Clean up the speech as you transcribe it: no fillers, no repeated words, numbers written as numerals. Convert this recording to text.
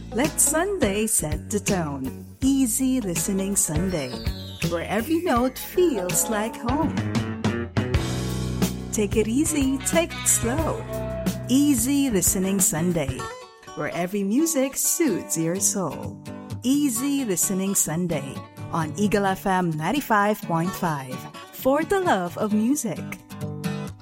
Let Sunday set the tone. Easy listening Sunday, where every note feels like home. Take it easy, take it slow. Easy listening Sunday, where every music suits your soul. Easy listening Sunday on Eagle FM 95.5 for the love of music.